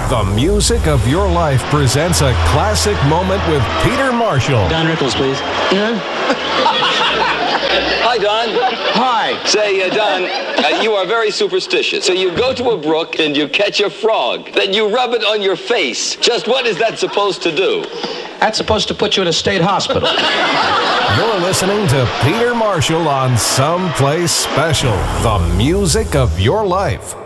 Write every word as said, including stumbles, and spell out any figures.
The Music of Your Life presents a classic moment with Peter Marshall. Don Rickles, please. Yeah? Hi, Don. Hi. Say, uh, Don, uh, you are very superstitious. So you go to a brook and you catch a frog. Then you rub it on your face. Just what is that supposed to do? That's supposed to put you in a state hospital. You're listening to Peter Marshall on Someplace Special, the music of your life.